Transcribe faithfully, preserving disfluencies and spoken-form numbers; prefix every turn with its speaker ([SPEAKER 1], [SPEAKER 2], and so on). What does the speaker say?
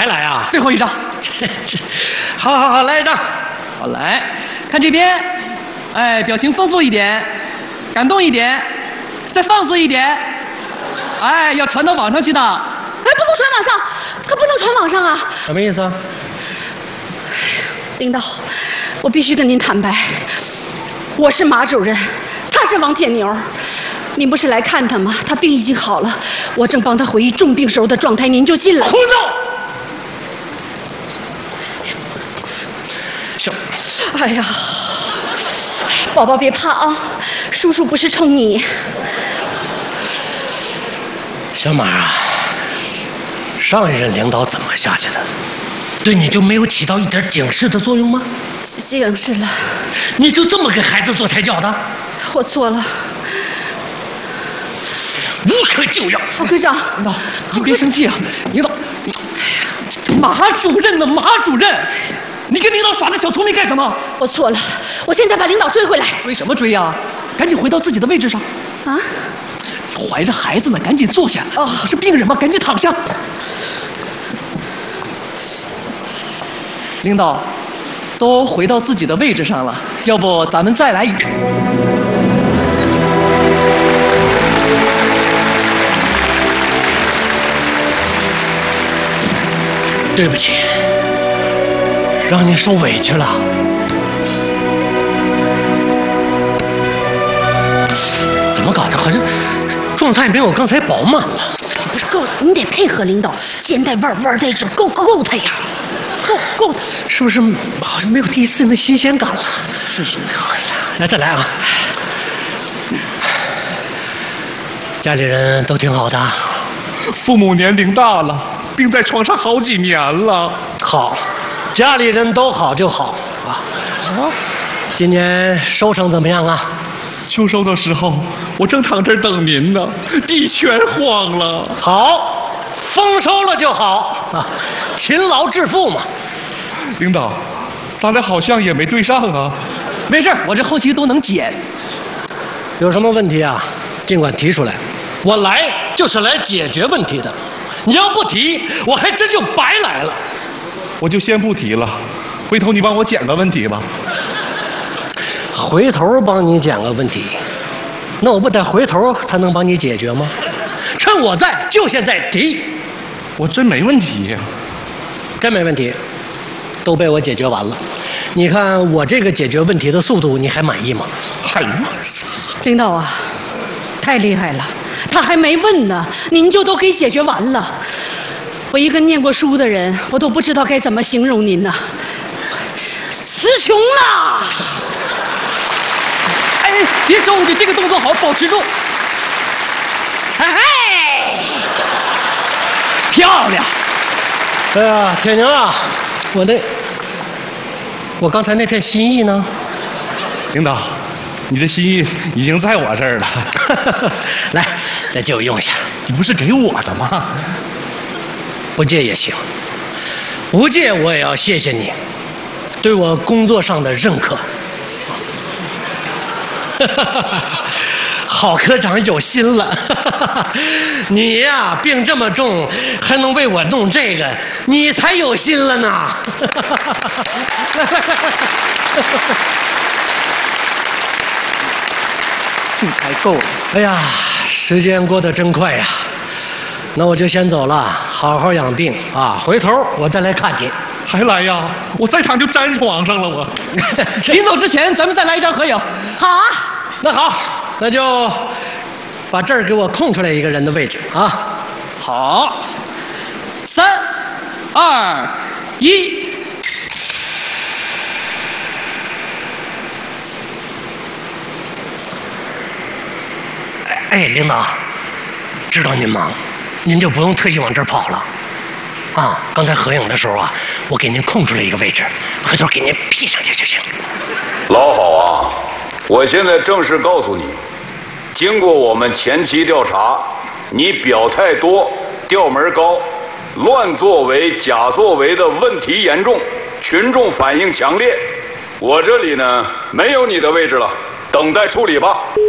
[SPEAKER 1] 还来啊？
[SPEAKER 2] 最后一张。
[SPEAKER 1] 这这，好好好，来一张。
[SPEAKER 2] 好，来看这边，哎，表情丰富一点，感动一点，再放肆一点，哎，要传到网上去的。
[SPEAKER 3] 哎，不能传网上，可不能传网上啊！
[SPEAKER 1] 什么意思啊？
[SPEAKER 3] 领导，我必须跟您坦白，我是马主任，他是王铁牛。您不是来看他吗？他病已经好了，我正帮他回忆重病时候的状态，您就进来。
[SPEAKER 1] 胡闹！小，
[SPEAKER 3] 哎呀，宝宝别怕啊，叔叔不是冲你。
[SPEAKER 1] 小马啊，上一任领导怎么下去的？对你就没有起到一点警示的作用吗？
[SPEAKER 3] 警示了。
[SPEAKER 1] 你就这么给孩子做胎教的？
[SPEAKER 3] 我错了。
[SPEAKER 1] 无可救药。
[SPEAKER 3] 郝科长，
[SPEAKER 2] 领导，您别生气啊！领导，马主任呢？马主任，你跟领导耍这小聪明干什么？
[SPEAKER 3] 我错了，我现在把领导追回来。
[SPEAKER 2] 追什么追呀？赶紧回到自己的位置上。
[SPEAKER 3] 啊！
[SPEAKER 2] 怀着孩子呢，赶紧坐下。
[SPEAKER 3] 哦，
[SPEAKER 2] 是病人吗？赶紧躺下。领导，都回到自己的位置上了，要不咱们再来一遍。
[SPEAKER 1] 对不起，让您受委屈了。怎么搞的？好像状态没有刚才饱满了。
[SPEAKER 3] 不是够，你得配合领导，肩带腕腕带直，够够他呀，够够他。
[SPEAKER 1] 是不是好像没有第一次那新鲜感了？
[SPEAKER 2] 是是，
[SPEAKER 1] 来再来啊！家里人都挺好的。
[SPEAKER 4] 父母年龄大了，病在床上好几年了。
[SPEAKER 1] 好，家里人都好就好啊。啊，今年收成怎么样啊？
[SPEAKER 4] 秋收的时候，我正躺这儿等您呢，地全荒了。
[SPEAKER 1] 好，丰收了就好啊，勤劳致富嘛。
[SPEAKER 4] 领导，咱俩好像也没对上啊。
[SPEAKER 2] 没事，我这后期都能剪。
[SPEAKER 1] 有什么问题啊？尽管提出来，我来就是来解决问题的。你要不提，我还真就白来了。
[SPEAKER 4] 我就先不提了，回头你帮我捡个问题吧。
[SPEAKER 1] 回头帮你捡个问题，那我不得回头才能帮你解决吗？趁我在，就现在提。
[SPEAKER 4] 我真没问题呀，
[SPEAKER 1] 真没问题，都被我解决完了。你看我这个解决问题的速度，你还满意吗？
[SPEAKER 4] 哎呦，
[SPEAKER 3] 领导啊，太厉害了，他还没问呢，您就都给解决完了。我一个念过书的人，我都不知道该怎么形容您呢，词穷了。
[SPEAKER 2] 哎，别收回去，这个动作好，保持住。哎，漂亮！
[SPEAKER 1] 哎呀，铁牛啊，我那，我刚才那片心意呢？
[SPEAKER 4] 领导，你的心意已经在我这儿了。
[SPEAKER 1] 来，再借我用一下。
[SPEAKER 4] 你不是给我的吗？
[SPEAKER 1] 不借也行，不借我也要谢谢你对我工作上的认可。郝科长有心了，你呀病这么重，还能为我弄这个，你才有心了呢。
[SPEAKER 2] 素材够了。
[SPEAKER 1] 哎呀，时间过得真快呀，那我就先走了，好好养病啊，回头我再来看你。
[SPEAKER 4] 还来呀？我再躺就粘床上了我。
[SPEAKER 2] 临走之前，咱们再来一张合影。
[SPEAKER 3] 好啊，
[SPEAKER 1] 那好，那就把这儿给我空出来一个人的位置啊。
[SPEAKER 2] 好，三、二、一。
[SPEAKER 1] 哎哎，领导，知道您忙，您就不用特意往这儿跑了。啊，刚才合影的时候啊，我给您空出了一个位置，回头给您 P 上去就行。
[SPEAKER 5] 老郝啊，我现在正式告诉你，经过我们前期调查，你表态多，调门高，乱作为、假作为的问题严重，群众反应强烈。我这里呢没有你的位置了，等待处理吧。